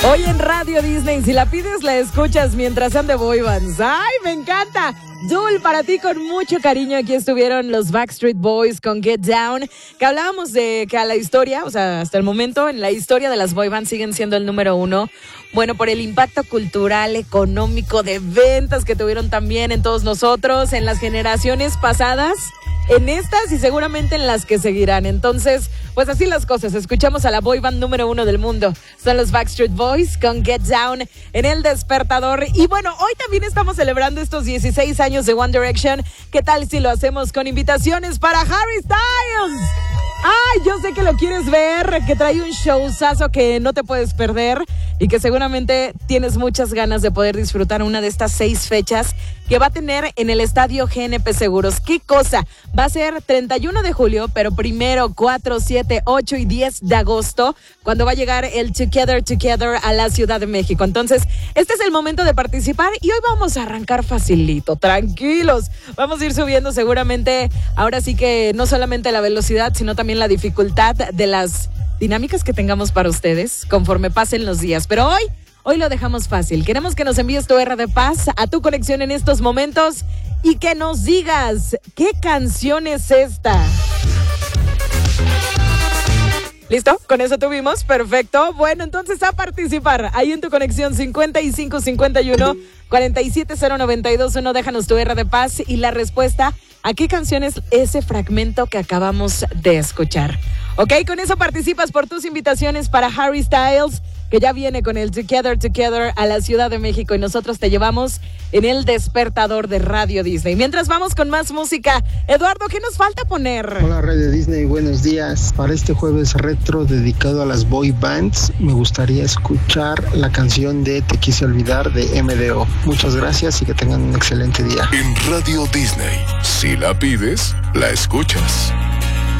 Hoy en Radio Disney, si la pides, la escuchas mientras son de boy bands. ¡Ay, me encanta! Dul, para ti con mucho cariño. Aquí estuvieron los Backstreet Boys con Get Down, que hablábamos de que a la historia, o sea, hasta el momento, en la historia de las boy bands siguen siendo el número uno. Bueno, por el impacto cultural, económico, de ventas que tuvieron también en todos nosotros, en las generaciones pasadas, en estas y seguramente en las que seguirán. Entonces, pues así las cosas. Escuchamos a la boy band número uno del mundo. Son los Backstreet Boys con Get Down en El Despertador. Y bueno, hoy también estamos celebrando estos 16 años de One Direction. ¿Qué tal si lo hacemos con invitaciones para Harry Styles? Ay, yo sé que lo quieres ver, que trae un showzazo que no te puedes perder y que seguramente tienes muchas ganas de poder disfrutar una de estas 6 fechas que va a tener en el Estadio GNP Seguros. ¿Qué cosa? Va a ser 31 de julio, pero 1, 4, 7, 8 y 10 de agosto, cuando va a llegar el Together a la Ciudad de México. Entonces, este es el momento de participar y hoy vamos a arrancar facilito, tranquilos. Vamos a ir subiendo seguramente, ahora sí que no solamente la velocidad, sino también la dificultad de las dinámicas que tengamos para ustedes conforme pasen los días. Pero hoy lo dejamos fácil. Queremos que nos envíes tu R de paz a tu conexión en estos momentos y que nos digas qué canción es esta. ¿Listo? Con eso tuvimos. Perfecto. Bueno, entonces a participar. Ahí en tu conexión 5551 4709221. Déjanos tu R de paz y la respuesta a qué canción es ese fragmento que acabamos de escuchar. Ok, con eso participas por tus invitaciones para Harry Styles, que ya viene con el Together a la Ciudad de México y nosotros te llevamos en El Despertador de Radio Disney. Mientras vamos con más música, Eduardo, ¿qué nos falta poner? Hola Radio Disney, buenos días. Para este jueves retro dedicado a las boy bands, me gustaría escuchar la canción de Te Quise Olvidar de MDO. Muchas gracias y que tengan un excelente día. En Radio Disney, si la pides, la escuchas.